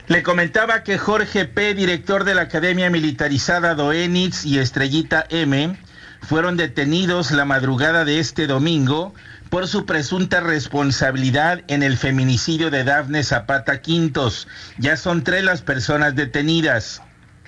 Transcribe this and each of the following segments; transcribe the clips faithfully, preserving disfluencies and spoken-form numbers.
Le comentaba que Jorge P., director de la Academia Militarizada Doenitz, y Estrellita M., fueron detenidos la madrugada de este domingo por su presunta responsabilidad en el feminicidio de Dafne Zapata Quintos. Ya son tres las personas detenidas.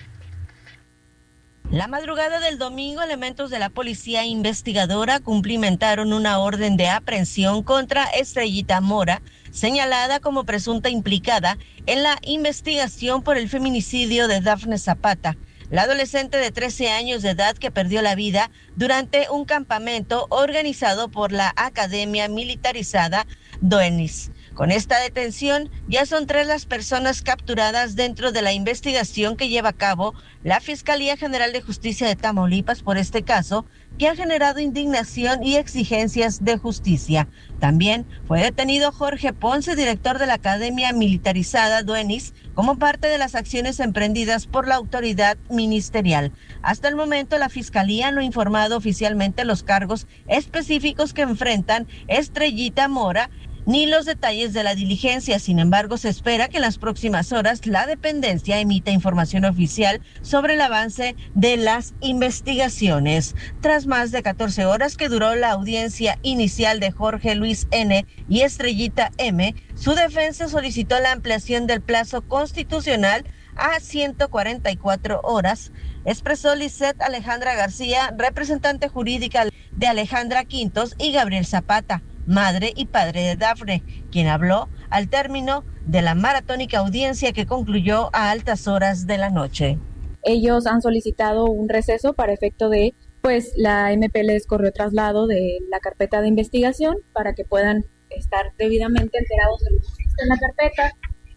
La madrugada del domingo, elementos de la policía investigadora cumplimentaron una orden de aprehensión contra Estrellita Mora, señalada como presunta implicada en la investigación por el feminicidio de Dafne Zapata, la adolescente de trece años de edad que perdió la vida durante un campamento organizado por la Academia Militarizada Doenitz. Con esta detención, ya son tres las personas capturadas dentro de la investigación que lleva a cabo la Fiscalía General de Justicia de Tamaulipas por este caso, que ha generado indignación y exigencias de justicia. También fue detenido Jorge Ponce, director de la Academia Militarizada Doenitz, como parte de las acciones emprendidas por la autoridad ministerial. Hasta el momento, la Fiscalía no ha informado oficialmente los cargos específicos que enfrentan Estrellita Mora, ni los detalles de la diligencia. Sin embargo, se espera que en las próximas horas la dependencia emita información oficial sobre el avance de las investigaciones. Tras más de catorce horas que duró la audiencia inicial de Jorge Luis N. y Estrellita M., su defensa solicitó la ampliación del plazo constitucional a ciento cuarenta y cuatro horas, expresó Lisette Alejandra García, representante jurídica de Alejandra Quintos y Gabriel Zapata, madre y padre de Dafne, quien habló al término de la maratónica audiencia que concluyó a altas horas de la noche. Ellos han solicitado un receso para efecto de, pues la M P les corrió traslado de la carpeta de investigación para que puedan estar debidamente enterados de lo que existe en la carpeta,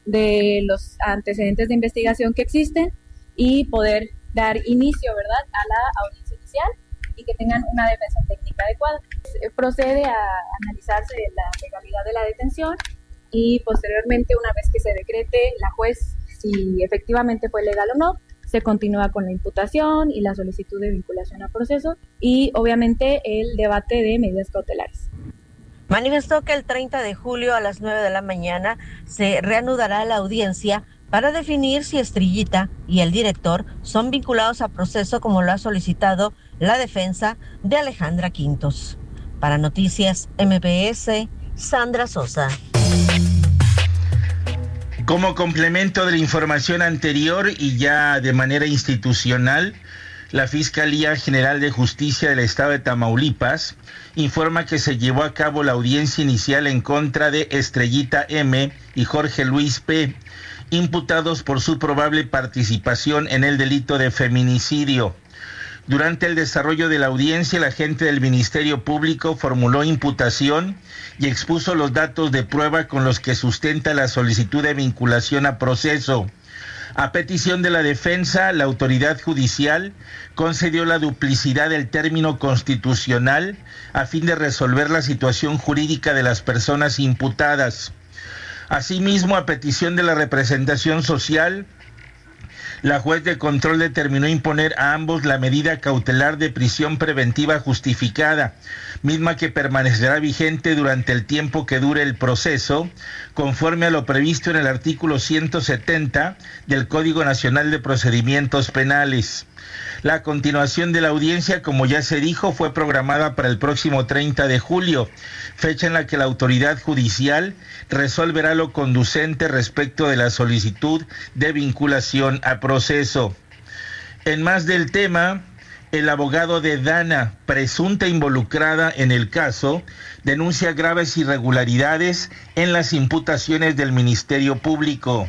de los antecedentes de investigación que existen y poder dar inicio, ¿verdad?, a la audiencia inicial y que tengan una defensa técnica adecuada. Procede a analizarse la legalidad de la detención y posteriormente, una vez que se decrete la juez si efectivamente fue legal o no, se continúa con la imputación y la solicitud de vinculación a proceso y obviamente el debate de medidas cautelares. Manifestó que el treinta de julio a las nueve de la mañana se reanudará la audiencia para definir si Estrellita y el director son vinculados a proceso, como lo ha solicitado la defensa de Alejandra Quintos. Para Noticias M B S, Sandra Sosa. Como complemento de la información anterior y ya de manera institucional, la Fiscalía General de Justicia del Estado de Tamaulipas informa que se llevó a cabo la audiencia inicial en contra de Estrellita M. y Jorge Luis P., imputados por su probable participación en el delito de feminicidio. Durante el desarrollo de la audiencia, el agente del Ministerio Público formuló imputación y expuso los datos de prueba con los que sustenta la solicitud de vinculación a proceso. A petición de la defensa, la autoridad judicial concedió la duplicidad del término constitucional a fin de resolver la situación jurídica de las personas imputadas. Asimismo, a petición de la representación social, la juez de control determinó imponer a ambos la medida cautelar de prisión preventiva justificada, misma que permanecerá vigente durante el tiempo que dure el proceso, conforme a lo previsto en el artículo ciento setenta del Código Nacional de Procedimientos Penales. La continuación de la audiencia, como ya se dijo, fue programada para el próximo treinta de julio, fecha en la que la autoridad judicial resolverá lo conducente respecto de la solicitud de vinculación a proceso. En más del tema, el abogado de Dana, presunta involucrada en el caso, denuncia graves irregularidades en las imputaciones del Ministerio Público.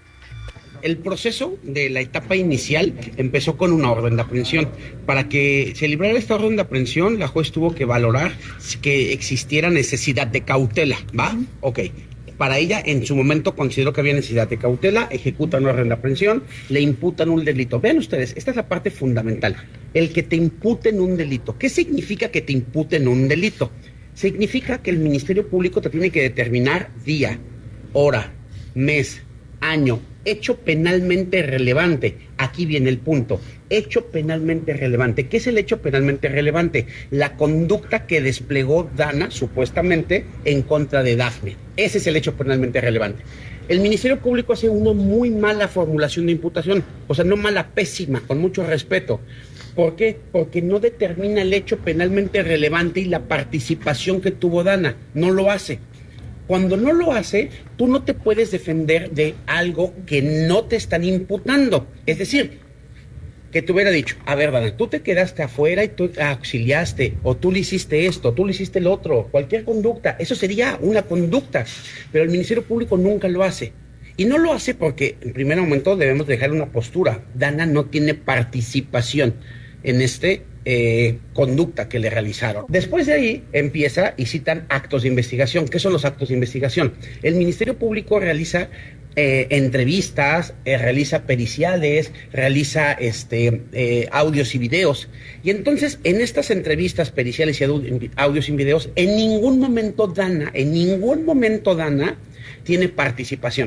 El proceso de la etapa inicial empezó con una orden de aprehensión. Para que se librara esta orden de aprehensión, la juez tuvo que valorar que existiera necesidad de cautela, ¿va? Ok. Para ella, en su momento, consideró que había necesidad de cautela, ejecutan una orden de aprehensión, le imputan un delito. Vean ustedes, esta es la parte fundamental. El que te imputen un delito. ¿Qué significa que te imputen un delito? Significa que el Ministerio Público te tiene que determinar día, hora, mes, año, hecho penalmente relevante. Aquí viene el punto. Hecho penalmente relevante. ¿Qué es el hecho penalmente relevante? La conducta que desplegó Dana, supuestamente, en contra de Dafne. Ese es el hecho penalmente relevante. El Ministerio Público hace una muy mala formulación de imputación. O sea, no mala, pésima, con mucho respeto. ¿Por qué? Porque no determina el hecho penalmente relevante y la participación que tuvo Dana. No lo hace. Cuando no lo hace, tú no te puedes defender de algo que no te están imputando. Es decir, que te hubiera dicho, a ver, Dana, tú te quedaste afuera y tú auxiliaste, o tú le hiciste esto, tú le hiciste el otro, cualquier conducta. Eso sería una conducta, pero el Ministerio Público nunca lo hace. Y no lo hace porque, en primer momento, debemos dejar una postura. Dana no tiene participación en este eh, conducta que le realizaron. Después de ahí empieza y citan actos de investigación. ¿Qué son los actos de investigación? El Ministerio Público realiza eh, entrevistas, eh, realiza periciales, realiza este, eh, audios y videos. Y entonces, en estas entrevistas, periciales y audios y videos, en ningún momento Dana, en ningún momento Dana tiene participación.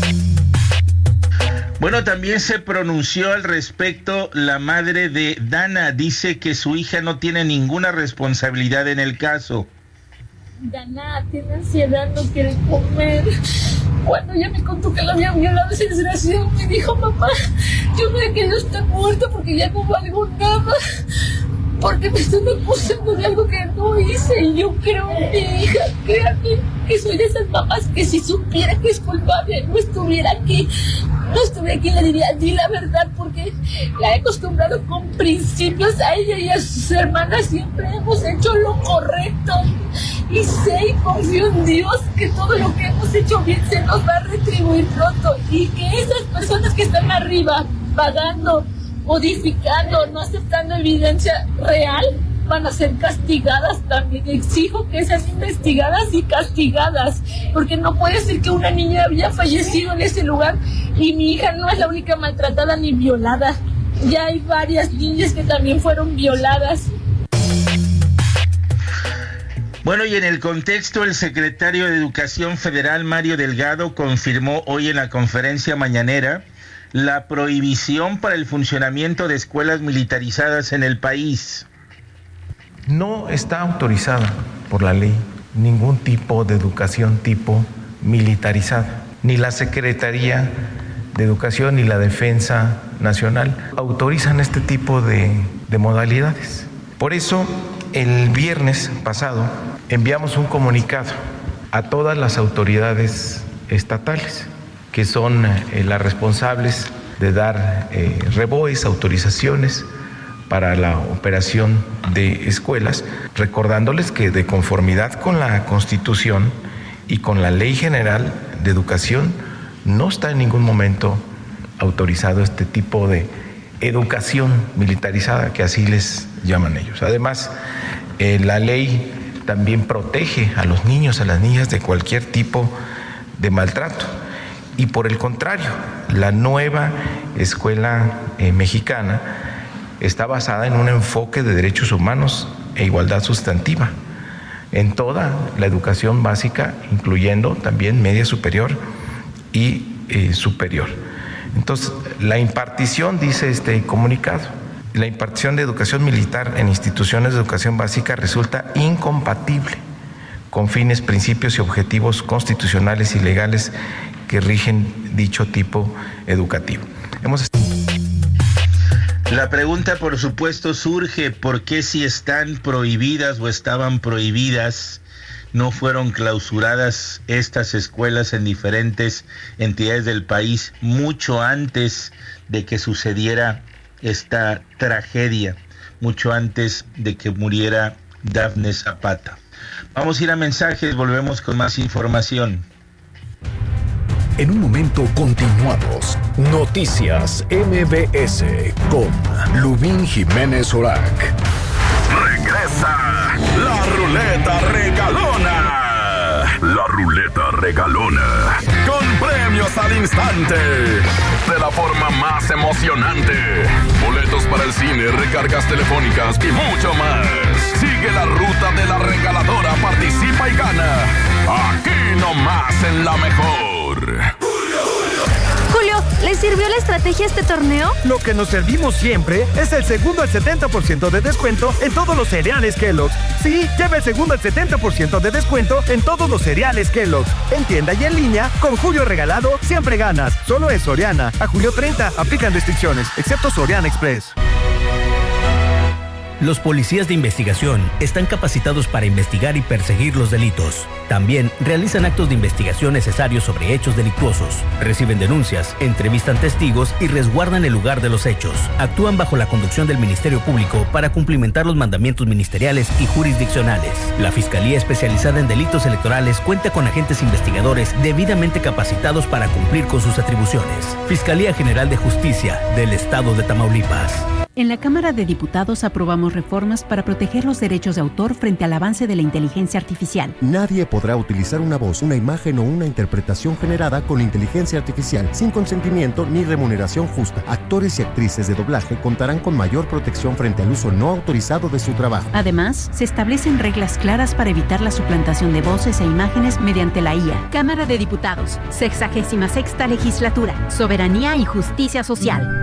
Bueno, también se pronunció al respecto la madre de Dana. Dice que su hija no tiene ninguna responsabilidad en el caso. Dana tiene ansiedad, no quiere comer. Cuando ella me contó que la había violado ese desgraciado, me dijo, mamá, yo no he querido estar muerta porque ya no valgo nada. Porque me están acusando de algo que no hice y yo creo en mi hija, créanme que soy de esas mamás que si supiera que es culpable no estuviera aquí, no estuviera aquí, le diría, di la verdad, porque la he acostumbrado con principios a ella y a sus hermanas, siempre hemos hecho lo correcto y sé y confío en Dios que todo lo que hemos hecho bien se nos va a retribuir pronto y que esas personas que están arriba pagando, modificando, no aceptando evidencia real, van a ser castigadas también. Exijo que sean investigadas y castigadas, porque no puede ser que una niña había fallecido en ese lugar y mi hija no es la única maltratada ni violada. Ya hay varias niñas que también fueron violadas. Bueno, y en el contexto, el secretario de Educación Federal, Mario Delgado, confirmó hoy en la conferencia mañanera la prohibición para el funcionamiento de escuelas militarizadas en el país. No está autorizada por la ley ningún tipo de educación tipo militarizada. Ni la Secretaría de Educación ni la Defensa Nacional autorizan este tipo de, de modalidades. Por eso, el viernes pasado enviamos un comunicado a todas las autoridades estatales que son eh, las responsables de dar eh, reboes, autorizaciones para la operación de escuelas, recordándoles que de conformidad con la Constitución y con la Ley General de Educación, no está en ningún momento autorizado este tipo de educación militarizada, que así les llaman ellos. Además, eh, la ley también protege a los niños, a las niñas de cualquier tipo de maltrato. Y por el contrario, la nueva escuela eh, mexicana está basada en un enfoque de derechos humanos e igualdad sustantiva en toda la educación básica, incluyendo también media superior y eh, superior. Entonces, la impartición, dice este comunicado, la impartición de educación militar en instituciones de educación básica resulta incompatible con fines, principios y objetivos constitucionales y legales que rigen dicho tipo educativo. Hemos... La pregunta, por supuesto, surge: ¿por qué, si están prohibidas o estaban prohibidas, no fueron clausuradas estas escuelas en diferentes entidades del país mucho antes de que sucediera esta tragedia, mucho antes de que muriera Dafne Zapata? Vamos a ir a mensajes, volvemos con más información. En un momento continuamos. Noticias M B S con Lubín Jiménez Orac. Regresa la ruleta regalona. La ruleta regalona. Con premios al instante. De la forma más emocionante. Boletos para el cine, recargas telefónicas y mucho más. Sigue la ruta de la regaladora, participa y gana. Aquí nomás en La Mejor. Julio ¿Les sirvió la estrategia este torneo? Lo que nos servimos siempre es el segundo al setenta por ciento de descuento en todos los cereales Kellogg's. Sí, lleva el segundo al setenta por ciento de descuento en todos los cereales Kellogg's. En tienda y en línea, con Julio Regalado, siempre ganas. Solo en Soriana. A julio treinta, aplican restricciones, excepto Soriana Express. Los policías de investigación están capacitados para investigar y perseguir los delitos. También realizan actos de investigación necesarios sobre hechos delictuosos. Reciben denuncias, entrevistan testigos y resguardan el lugar de los hechos. Actúan bajo la conducción del Ministerio Público para cumplimentar los mandamientos ministeriales y jurisdiccionales. La Fiscalía Especializada en Delitos Electorales cuenta con agentes investigadores debidamente capacitados para cumplir con sus atribuciones. Fiscalía General de Justicia del Estado de Tamaulipas. En la Cámara de Diputados aprobamos reformas para proteger los derechos de autor frente al avance de la inteligencia artificial. Nadie podrá utilizar una voz, una imagen o una interpretación generada con inteligencia artificial sin consentimiento ni remuneración justa. Actores y actrices de doblaje contarán con mayor protección frente al uso no autorizado de su trabajo. Además, se establecen reglas claras para evitar la suplantación de voces e imágenes mediante la I A. Cámara de Diputados, sexagésima sexta legislatura, soberanía y justicia social.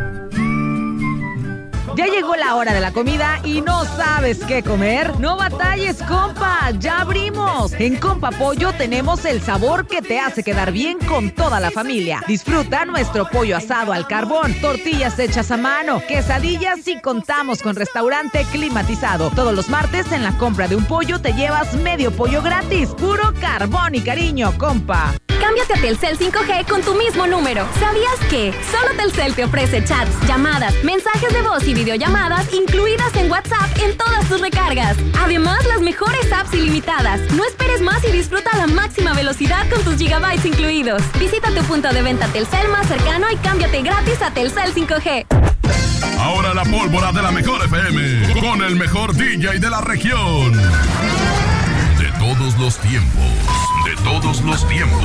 Ya llegó la hora de la comida y no sabes qué comer. No batalles, compa, ya abrimos. En Compa Pollo tenemos el sabor que te hace quedar bien con toda la familia. Disfruta nuestro pollo asado al carbón, tortillas hechas a mano, quesadillas y contamos con restaurante climatizado. Todos los martes en la compra de un pollo te llevas medio pollo gratis. Puro carbón y cariño, compa. Cámbiate a Telcel cinco G con tu mismo número. ¿Sabías que solo Telcel te ofrece chats, llamadas, mensajes de voz y videollamadas incluidas en WhatsApp en todas tus recargas? Además, las mejores apps ilimitadas. No esperes más y disfruta a la máxima velocidad con tus gigabytes incluidos. Visita tu punto de venta Telcel más cercano y cámbiate gratis a Telcel cinco G. Ahora la pólvora de la mejor F M con el mejor D J de la región. De todos los tiempos, de todos los tiempos.